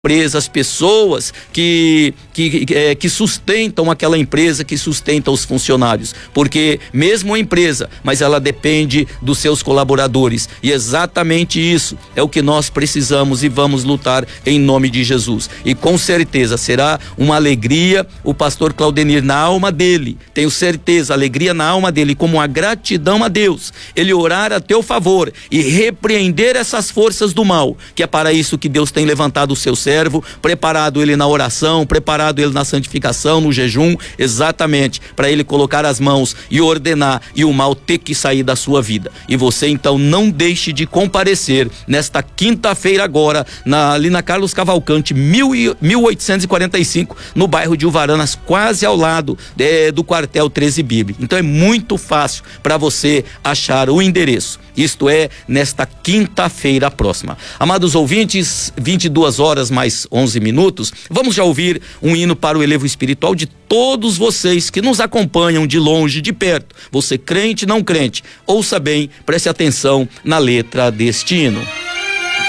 empresa, as pessoas que sustentam aquela empresa, que sustentam os funcionários, porque mesmo a empresa, mas ela depende dos seus colaboradores, e exatamente isso é o que nós precisamos e vamos lutar em nome de Jesus. E com certeza será uma alegria o pastor Claudenir, na alma dele, tenho certeza, alegria na alma dele, como uma gratidão a Deus, ele orar a teu favor e repreender essas forças do mal, que é para isso que Deus tem levantado o seu servo, preparado ele na oração, preparado ele na santificação, no jejum, exatamente para ele colocar as mãos e ordenar e o mal ter que sair da sua vida. E você então não deixe de comparecer nesta quinta-feira agora, ali na Carlos Cavalcante 1845, no bairro de Uvaranas, quase ao lado do quartel 13 Bíblia. Então é muito fácil para você achar o endereço. Isto é, nesta quinta-feira próxima. Amados ouvintes, 22 horas mais 11 minutos, vamos já ouvir um hino para o elevo espiritual de todos vocês que nos acompanham de longe, de perto. Você crente, não crente, ouça bem, preste atenção na letra deste hino.